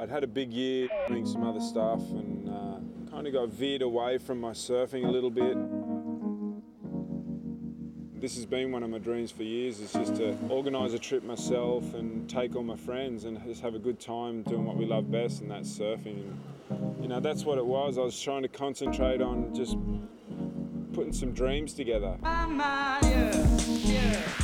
I'd had a big year doing some other stuff and kind of got veered away from my surfing a little bit. This has been one of my dreams for years, is just to organise a trip myself and take all my friends and just have a good time doing what we love best, and that's surfing. And, you know, that's what it was. I was trying to concentrate on just putting some dreams together. Yeah.